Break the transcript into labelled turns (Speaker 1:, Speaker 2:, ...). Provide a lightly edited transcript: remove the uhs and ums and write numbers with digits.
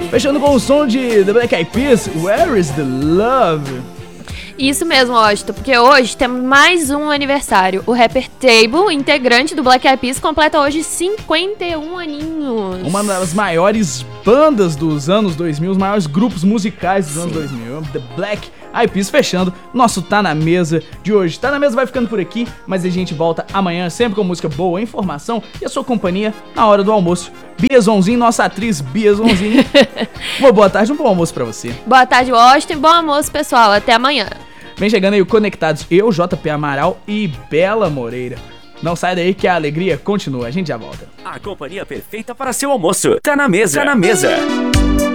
Speaker 1: Fechando com o som de The Black Eyed Peas, Where is the Love?
Speaker 2: Isso mesmo, Washington, porque hoje temos mais um aniversário. O rapper Table, integrante do Black Eyed Peas, completa hoje 51 aninhos.
Speaker 1: Uma das maiores bandas dos anos 2000, os maiores grupos musicais dos anos 2000, The Black Eyed Peas, fechando nosso Tá Na Mesa de hoje. Tá Na Mesa vai ficando por aqui, mas a gente volta amanhã sempre com música boa, informação e a sua companhia na hora do almoço. Bia Zonzin, nossa atriz Bia Zonzin. Uma boa tarde, um bom almoço pra você.
Speaker 2: Boa tarde, Washington, bom almoço, pessoal. Até amanhã.
Speaker 1: Vem chegando aí o Conectados, eu, JP Amaral e Bela Moreira. Não sai daí que a alegria continua, a gente já volta.
Speaker 3: A companhia perfeita para seu almoço. Tá na mesa. Tá na mesa.